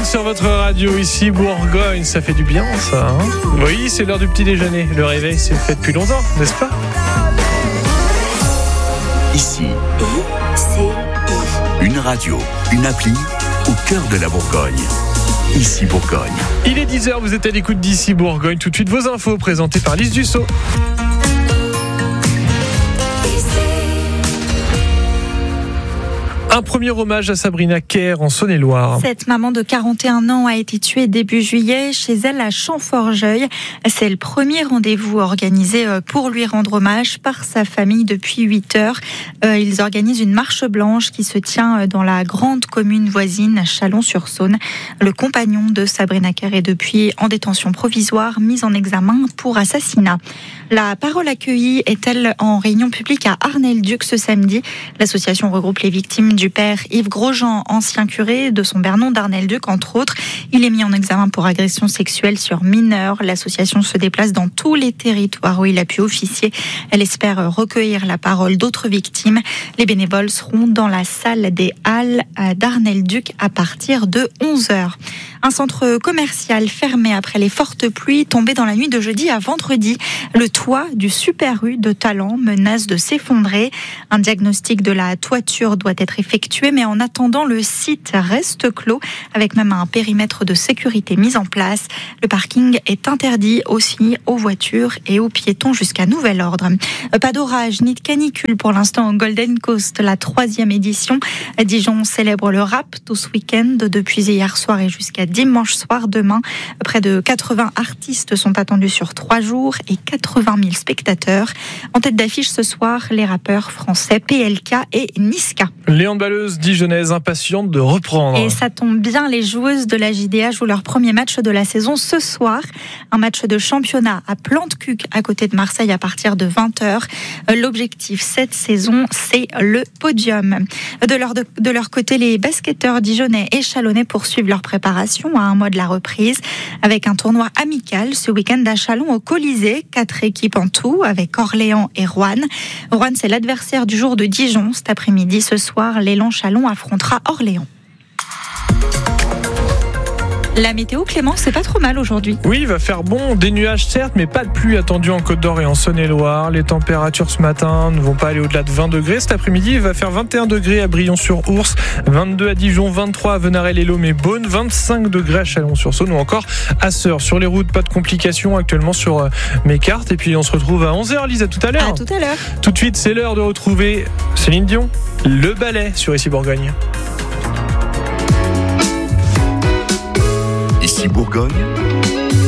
sur votre radio, ici Bourgogne, ça fait du bien ça, hein. Oui, c'est l'heure du petit déjeuner, le réveil c'est fait depuis longtemps, n'est-ce pas? Ici, une radio, une appli au cœur de la Bourgogne. Ici Bourgogne. Il est 10h, vous êtes à l'écoute d'Ici Bourgogne. Tout de suite vos infos présentées par Lise Dussault. Un premier hommage à Sabrina Kerr en Saône-et-Loire. Cette maman de 41 ans a été tuée début juillet chez elle à Champforgeuil. C'est le premier rendez-vous organisé pour lui rendre hommage par sa famille depuis 8 heures. Ils organisent une marche blanche qui se tient dans la grande commune voisine Chalon-sur-Saône. Le compagnon de Sabrina Kerr est depuis en détention provisoire, mis en examen pour assassinat. La parole accueillie est-elle en réunion publique à Arnay-le-Duc ce samedi. L'association regroupe les victimes du père Yves Grosjean, ancien curé de son Bernon d'Arnay-le-Duc, entre autres. Il est mis en examen pour agression sexuelle sur mineurs. L'association se déplace dans tous les territoires où il a pu officier. Elle espère recueillir la parole d'autres victimes. Les bénévoles seront dans la salle des Halles d'Arnay-le-Duc à partir de 11h. Un centre commercial fermé après les fortes pluies tombées dans la nuit de jeudi à vendredi. Le toit du Super U de Talent menace de s'effondrer. Un diagnostic de la toiture doit être effectué, mais en attendant, le site reste clos, avec même un périmètre de sécurité mis en place. Le parking est interdit aussi aux voitures et aux piétons jusqu'à nouvel ordre. Pas d'orage ni de canicule pour l'instant au Golden Coast, la 3e édition. Dijon célèbre le rap tout ce week-end, depuis hier soir et jusqu'à dimanche soir. Demain, près de 80 artistes sont attendus sur 3 jours et 80 000 spectateurs. En tête d'affiche ce soir, les rappeurs français PLK et Niska. Les handballeuses dijonnaises impatientes de reprendre. Et ça tombe bien, les joueuses de la JDA jouent leur premier match de la saison ce soir. Un match de championnat à Plantecuq, à côté de Marseille, à partir de 20h. L'objectif cette saison, c'est le podium. De leur côté, les basketteurs dijonnais et chalonnais poursuivent leur préparation à un mois de la reprise, avec un tournoi amical ce week-end à Chalon au Colisée. 4 équipes en tout, avec Orléans et Roanne. Roanne, c'est l'adversaire du jour de Dijon. Cet après-midi, ce soir, l'élan Chalon affrontera Orléans. La météo, Clément, c'est pas trop mal aujourd'hui. Oui, il va faire bon, des nuages certes, mais pas de pluie attendue en Côte-d'Or et en Saône-et-Loire. Les températures ce matin ne vont pas aller au-delà de 20 degrés. Cet après-midi, il va faire 21 degrés à Brillon-sur-Ours, 22 à Dijon, 23 à Venarel-et-Laume et Beaune, 25 degrés à Chalon-sur-Saône ou encore à Seurs. Sur les routes, pas de complications actuellement sur mes cartes. Et puis on se retrouve à 11h, Lise, à tout à l'heure. À tout à l'heure. Tout de suite, c'est l'heure de retrouver Céline Dion, le ballet sur Ici Bourgogne. Ici Bourgogne,